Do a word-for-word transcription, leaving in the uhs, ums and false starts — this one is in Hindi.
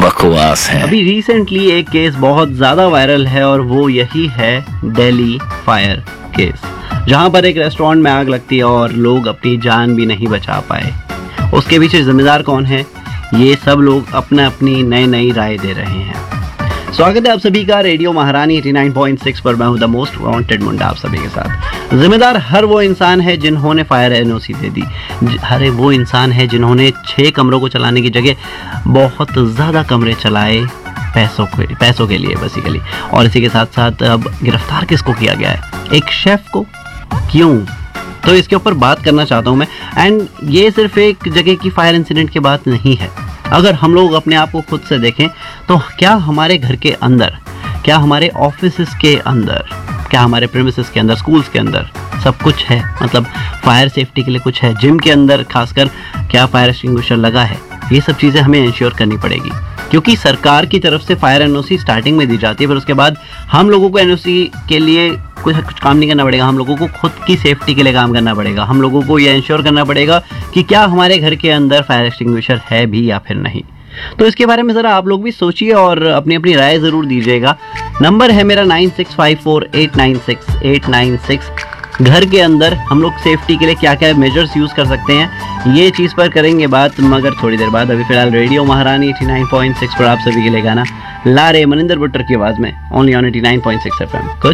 बकवास है। अभी रिसेंटली एक केस बहुत ज़्यादा वायरल है और वो यही है दिल्ली फायर केस, जहां पर एक रेस्टोरेंट में आग लगती है और लोग अपनी जान भी नहीं बचा पाए। उसके पीछे जिम्मेदार कौन है, ये सब लोग अपना अपनी नई नई राय दे रहे हैं। स्वागत है आप सभी का रेडियो महारानी नवासी पॉइंट छह पर। मैं हूं द मोस्ट वांटेड मुंडा आप सभी के साथ। जिम्मेदार हर वो इंसान है जिन्होंने फायर एनओसी दे दी, हर वो इंसान है जिन्होंने छह कमरों को चलाने की जगह बहुत ज़्यादा कमरे चलाए पैसों के पैसों के लिए बेसिकली। और इसी के साथ साथ अब गिरफ्तार किसको किया गया है, एक शेफ को। क्यों? तो इसके ऊपर बात करना चाहता हूँ मैं। एंड ये सिर्फ एक जगह की फायर इंसिडेंट की बात नहीं है। अगर हम लोग अपने आप को खुद से देखें तो क्या हमारे घर के अंदर, क्या हमारे ऑफिसेस के अंदर, क्या हमारे प्रीमिसेस के अंदर, स्कूल्स के अंदर सब कुछ है, मतलब फायर सेफ्टी के लिए कुछ है। जिम के अंदर खासकर क्या फायर एक्सटिंग्विशर लगा है, ये सब चीज़ें हमें इंश्योर करनी पड़ेगी, क्योंकि सरकार की तरफ से फायर एनओसी स्टार्टिंग में दी जाती है, फिर उसके बाद हम लोगों को एनओसी के लिए कुछ कुछ काम नहीं करना पड़ेगा। हम लोगों को खुद की सेफ्टी के लिए काम करना पड़ेगा। हम लोगों को यह इंश्योर करना पड़ेगा कि क्या हमारे घर के अंदर फायर एक्सटिंग्विशर है भी या फिर नहीं। तो इसके बारे में ज़रा आप लोग भी सोचिए और अपनी अपनी राय ज़रूर दीजिएगा। नंबर है मेरा nine six five four eight nine six eight nine six. घर के अंदर हम लोग सेफ्टी के लिए क्या क्या मेजर्स यूज़ कर सकते हैं, ये चीज़ पर करेंगे बात, मगर थोड़ी देर बाद। अभी फिलहाल रेडियो महारानी नवासी पॉइंट छह पर आप सभी के लिए गाना ला रहे मनिंदर बुट्टर की आवाज़ में, ओनली ऑन नवासी पॉइंट छह एफएम।